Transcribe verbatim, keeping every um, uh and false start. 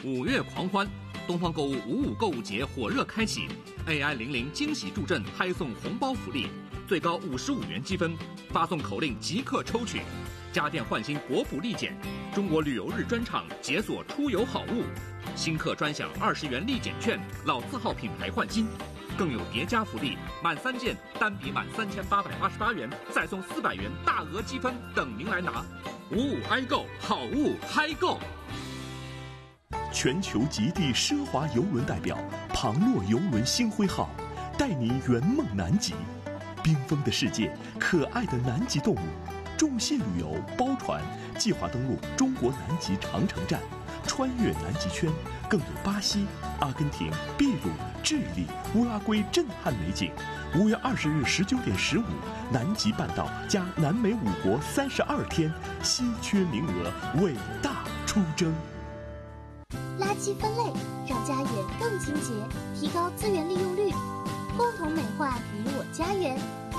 五月狂欢，东方购物五五购物节火热开启 ，A I 零零惊喜助阵，嗨送红包福利，最高五十五元积分，发送口令即刻抽取。家电换新国补立减，中国旅游日专场解锁出游好物，新客专享二十元立减券，老字号品牌换新，更有叠加福利，满三件单笔满三千八百八十八元，再送四百元大额积分等您来拿。五五 i 购，好物嗨购。 全球极地奢华游轮代表庞诺游轮星辉号，带您圆梦南极，缤纷的世界，可爱的南极动物，众信旅游包船，计划登陆中国南极长城站，穿越南极圈，更有巴西、阿根廷、秘鲁、智利、乌拉圭震撼美景。五月二十日十九点十五，南极半岛加南美五国三十二天，稀缺名额，伟大出征。 垃圾分类让家园更清洁，提高资源利用率，共同美化你我家园。